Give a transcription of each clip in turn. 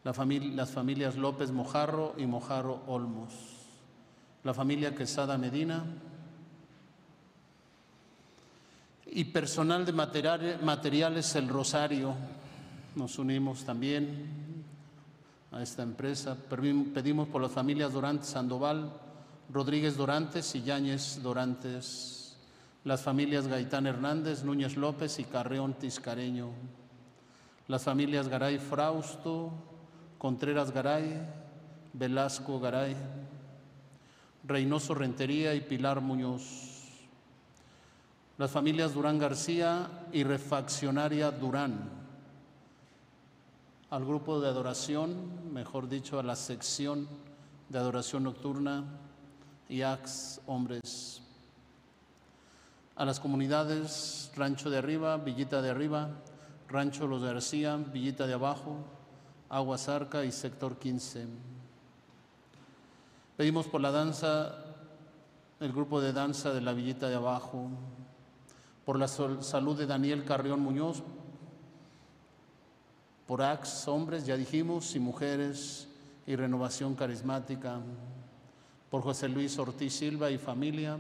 las familias López Mojarro y Mojarro Olmos, la familia Quesada Medina y personal de materiales El Rosario. Nos unimos también a esta empresa. Pedimos por las familias Dorantes Sandoval, Rodríguez Dorantes y Yáñez Dorantes, las familias Gaitán Hernández, Núñez López y Carreón Tiscareño, las familias Garay Frausto, Contreras Garay, Velasco Garay, Reynoso Rentería y Pilar Muñoz, las familias Durán García y Refaccionaria Durán, al grupo de adoración, mejor dicho, a la sección de adoración nocturna y AX Hombres, a las comunidades Rancho de Arriba, Villita de Arriba, Rancho Los García, Villita de Abajo, Aguas Arca y Sector 15. Pedimos por la danza, el grupo de danza de la Villita de Abajo, por la salud de Daniel Carrión Muñoz, por AX Hombres, ya dijimos, y Mujeres y Renovación Carismática, por José Luis Ortiz Silva y familia.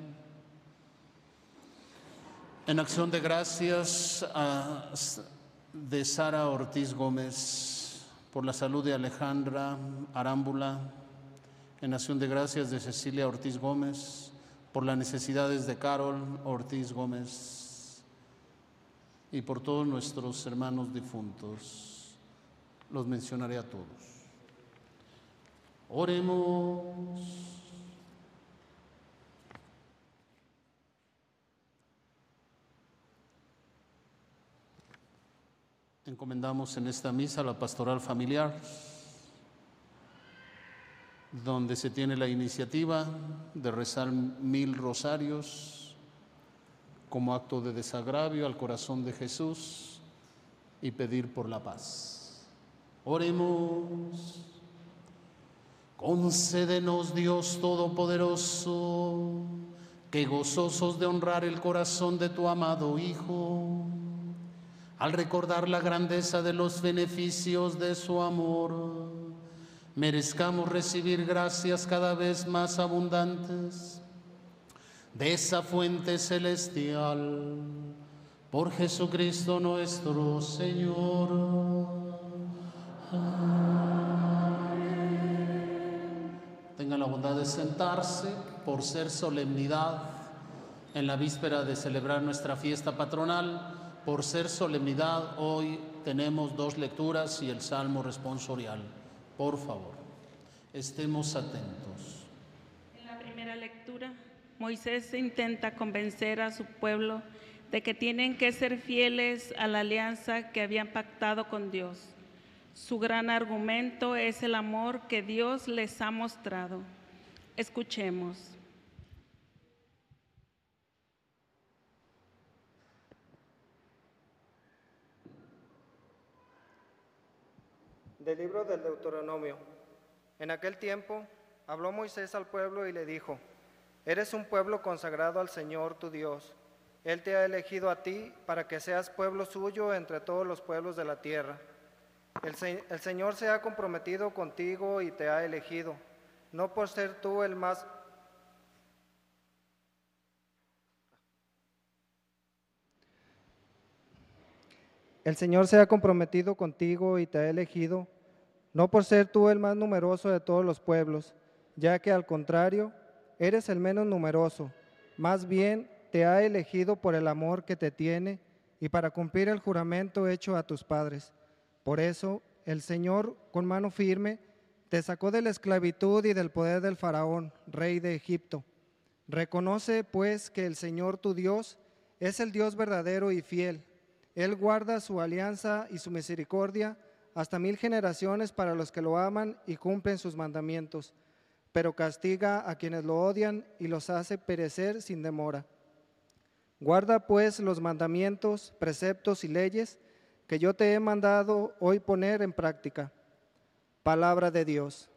En acción de gracias de Sara Ortiz Gómez, por la salud de Alejandra Arámbula. En acción de gracias de Cecilia Ortiz Gómez, por las necesidades de Carol Ortiz Gómez y por todos nuestros hermanos difuntos. Los mencionaré a todos. Oremos. Encomendamos en esta misa la pastoral familiar, donde se tiene la iniciativa de rezar 1000 rosarios como acto de desagravio al corazón de Jesús y pedir por la paz. Oremos. Concédenos, Dios Todopoderoso, que gozosos de honrar el corazón de tu amado Hijo, al recordar la grandeza de los beneficios de su amor, merezcamos recibir gracias cada vez más abundantes de esa fuente celestial. Por Jesucristo nuestro Señor. Amén. Tengan la bondad de sentarse por ser solemnidad en la víspera de celebrar nuestra fiesta patronal. Por ser solemnidad, hoy tenemos 2 lecturas y el Salmo responsorial. Por favor, estemos atentos. En la primera lectura, Moisés intenta convencer a su pueblo de que tienen que ser fieles a la alianza que habían pactado con Dios. Su gran argumento es el amor que Dios les ha mostrado. Escuchemos. Del libro del Deuteronomio. En aquel tiempo habló Moisés al pueblo y le dijo: Eres un pueblo consagrado al Señor tu Dios. Él te ha elegido a ti para que seas pueblo suyo entre todos los pueblos de la tierra. El Señor se ha comprometido contigo y te ha elegido, no por ser tú el más... El Señor se ha comprometido contigo y te ha elegido, no por ser tú el más numeroso de todos los pueblos, ya que al contrario, eres el menos numeroso. Más bien, te ha elegido por el amor que te tiene y para cumplir el juramento hecho a tus padres. Por eso, el Señor, con mano firme, te sacó de la esclavitud y del poder del faraón, rey de Egipto. Reconoce, pues, que el Señor tu Dios es el Dios verdadero y fiel. Él guarda su alianza y su misericordia hasta 1000 generaciones para los que lo aman y cumplen sus mandamientos, pero castiga a quienes lo odian y los hace perecer sin demora. Guarda pues los mandamientos, preceptos y leyes que yo te he mandado hoy poner en práctica. Palabra de Dios.